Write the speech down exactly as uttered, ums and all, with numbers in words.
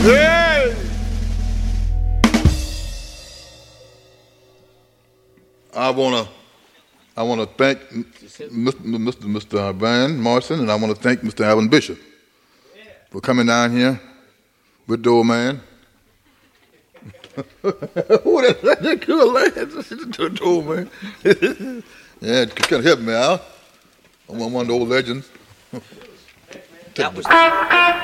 Hey! I wanna, I wanna thank Mister Mister Mister Van Morrison, and I wanna thank Mister Alvin Bishop for coming down here with the old man. Who that, that good lad? The old man. Yeah, it kind of help me out. I'm one of the old legends. That was